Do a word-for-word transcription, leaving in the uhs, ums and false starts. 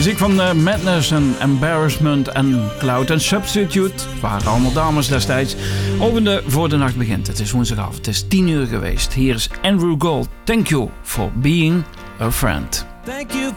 Muziek van uh, Madness en Embarrassment en Cloud and Substitute. Het waren allemaal dames destijds. Opende voor de nacht begint. Het is woensdagavond. Het is tien uur geweest. Hier is Andrew Gold. Thank you for being a friend. Thank you